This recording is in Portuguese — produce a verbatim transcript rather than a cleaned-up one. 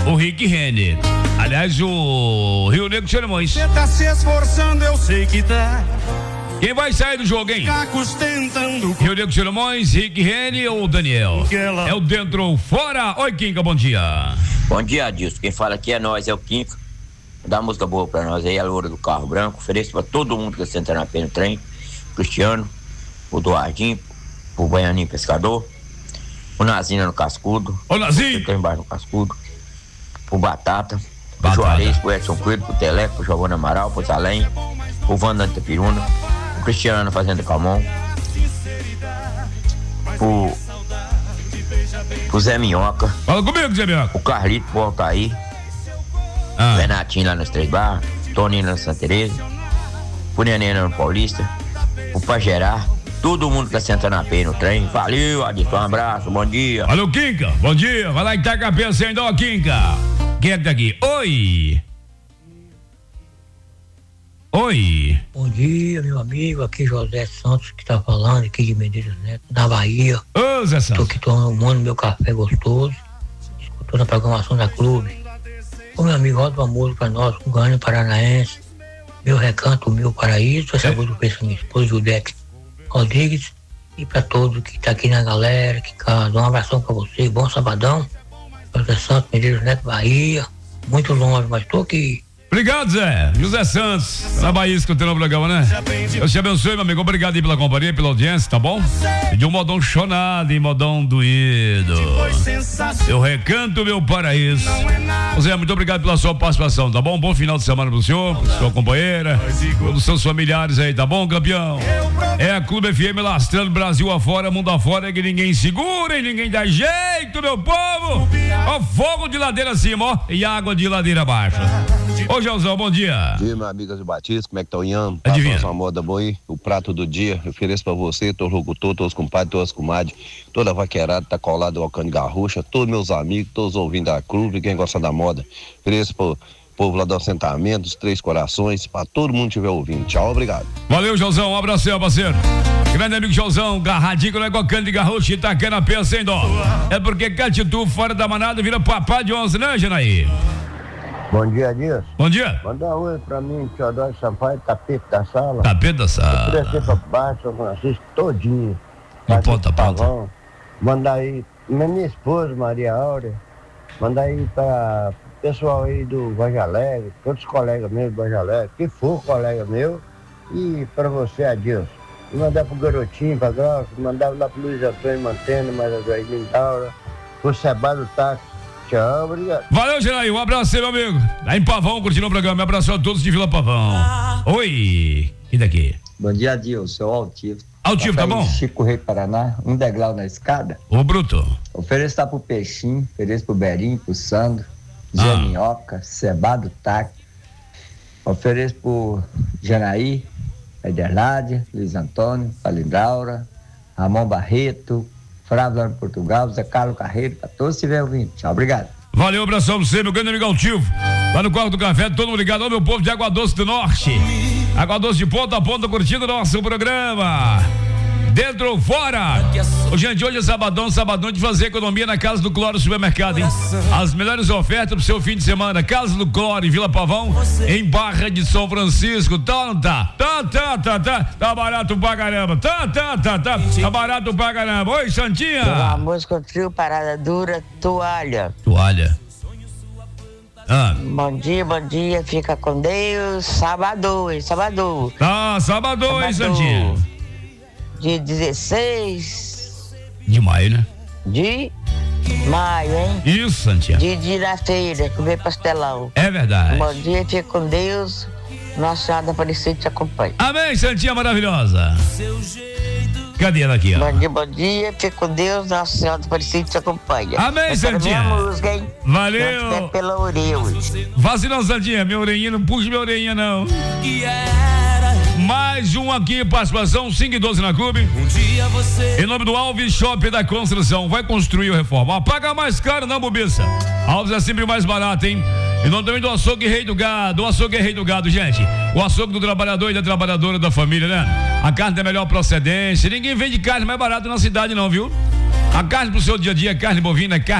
o Rick Renner. Aliás, o Rio Negro de Solimões. Você tá se esforçando, eu sei que tá. Quem vai sair do jogo, hein? Rio Negro de Solimões, Rick Renner ou Daniel? Ela... É o dentro ou fora? Oi, Quinca, bom dia. Bom dia, Adilson. Quem fala aqui é nós, é o Quinca. Dá uma música boa pra nós aí, a Loura do Carro Branco. Ofereço pra todo mundo que senta na pena no trem. Cristiano, o Duardinho, o Baianinho Pescador, o Nazina no Cascudo. Ô, Nazinho! Tem embaixo no Cascudo. O Batata, Batata. O Juarez, o Edson Coelho, o Teleco, o Giovanna Amaral, o Zalém, o Wanda Antepiruna, o Cristiano na Fazenda Calmon, o, o Zé Minhoca. Fala comigo, Zé Minhoca. O Carlito, o Altair, ah. o Renatinho lá nas Três Barras, o Toninho na Santa Teresa, o Nenê no Paulista, o Pagerá, todo mundo que tá sentando a pé no trem. Valeu, Adilson, um abraço, bom dia. Alô, Quinca, bom dia. Vai lá em Itacapé, sem dó, Quinca. Quem é que tá aqui? Oi. Oi. Bom dia, meu amigo. Aqui José Santos que tá falando, aqui de Medeiros Neto, na Bahia. Ô, Zé Santos. Tô aqui tomando meu café gostoso, escutando a programação da Clube. Ô, meu amigo, roda uma música pra nós, com o Goiânia Paranaense. Meu Recanto, Meu Paraíso. Essa é. música pra minha esposa, Judete Rodrigues. E pra todos que tá aqui na galera, que casa. Um abração pra você, bom sabadão. José Santos, Medeiros Neto, Bahia. Muito longe, mas tô aqui. Obrigado, Zé. José Santos, na Bahia, escutando o programa, né? Deus te abençoe, meu amigo. Obrigado aí pela companhia, pela audiência, tá bom? De um modão chonado e modão doído. Eu recanto meu paraíso. Zé, muito obrigado pela sua participação, tá bom? Bom final de semana pro senhor, pra sua companheira, pelos seus familiares aí, tá bom, campeão? É a Clube F M lastrando Brasil afora, mundo afora, que ninguém segura e ninguém dá jeito, meu povo. Ó, fogo de ladeira acima, ó, e água de ladeira abaixo. Ô, Joãozão, bom dia. Bom dia, meu amigo de Batista, como é que tá o Ian? Adivinha. Passa uma moda boa aí, o prato do dia, eu ofereço pra você, todos os locutores, todos os compadres, todas as comadres, toda a vaqueirada, tá colado ao cano de garrucha, todos meus amigos, todos ouvindo a clube, quem gosta da moda, ofereço pro povo lá do assentamento, dos Três Corações, pra todo mundo que estiver ouvindo. Tchau, obrigado. Valeu, Joãozão, um abraço, parceiro. Grande amigo Joãozão, garradinho não é igual cano de garrucha e tacando a peça sem dó. É porque Catitu fora da manada vira papai de onze, né, Janaí? Bom dia, Dias. Bom dia. Manda um oi pra mim, Teodoro Sampaio, tapete da sala. Tapete da sala. Eu queria ser pra baixo, São Francisco, todinho. De ponta a ponta. Mandar aí, minha esposa, Maria Áurea, mandar aí pra pessoal aí do Banja Alegre, todos os colegas meus do Banja Alegre, que for colega meu, e pra você, Adilson. E mandar pro Garotinho, pra Grossa, mandar lá pro Luiz Antônio Mantena, mais a Joaquim Taura, pro Sebado Táxi. Tchau, obrigado. Valeu, Gerai, um abraço aí, meu amigo. Aí em Pavão, curtindo o programa. Um abraço a todos de Vila Pavão. Oi, e daqui? Bom dia, Adilson, seu Altivo. Altivo, tá bom? Chico Rei Paraná, um degrau na escada. Ô, Bruto. Ofereço tá pro Peixinho, ofereço pro Berinho, pro Sandro, Zé ah. Minhoca, Sebado Tac. Ofereço pro Janaí, Ederládia, Luiz Antônio, Palindaura, Ramon Barreto, Flávio Portugal, Zé Carlos Carreiro, pra todos que estiverem ouvindo. Tchau, obrigado. Valeu, abração pra você, meu grande amigo Altivo. Lá no quarto do café, todo mundo ligado. Ó, meu povo de Água Doce do Norte. Água Doce de ponta a ponta, curtindo o nosso programa. Dentro ou fora? Ô, gente, hoje é sabadão, sabadão de fazer economia na Casa do Cloro Supermercado, hein? As melhores ofertas pro seu fim de semana. Casa do Cloro em Vila Pavão, em Barra de São Francisco. Tá, não tá? Tá, tá, tá, tá. Tá barato pra caramba. Tá, tá, tá, tá. Tá barato pra caramba. Oi, Santinha. Uma música trio, parada dura, toalha. Toalha. Ah. Bom dia, bom dia. Fica com Deus. Sábado, hein? Sábado. Tá, sábado, sábado. Hein, Santinha? Dia dezesseis de maio, né? De maio, hein? Isso, Santiago. Dia de ir na feira, comer pastelão. É verdade. Bom dia, fique com Deus. Nossa Senhora Aparecida te acompanha. Amém, Santinha maravilhosa. Cadê ela aqui, ó? Bom dia, bom dia, fique com Deus. Nossa Senhora Aparecida te acompanha. Amém, Santinha. Minha música, hein? Valeu. É pela orelha. Vacilão, Santinha. Minha orelhinha, não puxa minha orelhinha, não. Mais um aqui, participação, cinco e doze na Clube. Um dia você... Em nome do Alves Shop da Construção. Vai construir ou reforma? Paga mais caro, não, bobiça. Alves é sempre mais barato, hein? Em nome também do Açougue Rei do Gado. O Açougue é Rei do Gado, gente. O açougue do trabalhador e da trabalhadora da família, né? A carne da melhor procedência. Ninguém vende carne mais barata na cidade, não, viu? A carne pro seu dia a dia, carne bovina, carne